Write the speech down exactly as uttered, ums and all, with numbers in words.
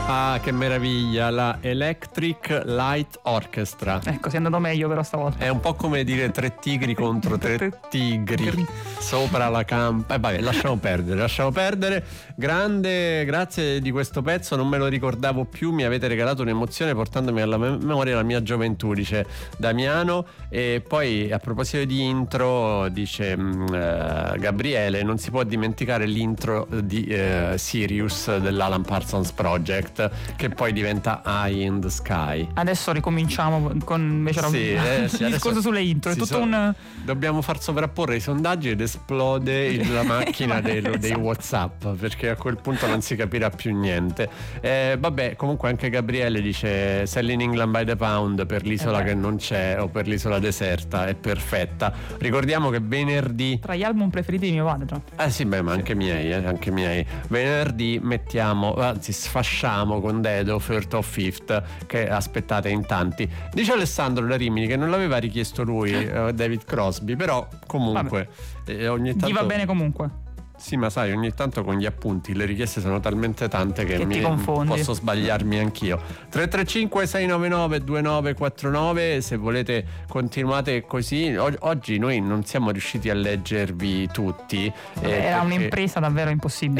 Ah, che meraviglia, la Electric Light Orchestra. Ecco, si è andato meglio però stavolta. È un po' come dire tre tigri contro tre tigri sopra la campa. Eh, vabbè, lasciamo perdere, lasciamo perdere. Grande, grazie di questo pezzo, non me lo ricordavo più, mi avete regalato un'emozione portandomi alla memoria la mia gioventù, dice Damiano. E poi a proposito di intro, dice uh, Gabriele, non si può dimenticare l'intro di uh, Sirius dell'Alan Parsons Project, che poi diventa Eye in the Sky. Adesso ricominciamo con invece sì, eh, sì, il discorso sulle intro. È tutto so- un... Dobbiamo far sovrapporre i sondaggi ed esplode il- la macchina dei, Esatto. dei WhatsApp, perché a quel punto non si capirà più niente. Eh, vabbè, comunque anche Gabriele dice Selling England by the Pound per l'isola Eh beh. che non c'è o per l'isola deserta è perfetta. Ricordiamo che venerdì tra gli album preferiti di mio padre, tra. Eh sì, beh, ma anche miei, eh, anche miei. Venerdì mettiamo, anzi sfasciamo con Dedo First of Fifth, che aspettate in tanti. Dice Alessandro da Rimini che non l'aveva richiesto lui, eh, David Crosby, però comunque eh, ogni tanto Gli va bene comunque. Sì, ma sai, ogni tanto con gli appunti le richieste sono talmente tante che, Che mi ti confondi. posso sbagliarmi anch'io. tre tre cinque sei nove nove due nove quattro nove, se volete continuate così. O- oggi noi non siamo riusciti a leggervi tutti. Vabbè, eh, era perché- un'impresa davvero impossibile.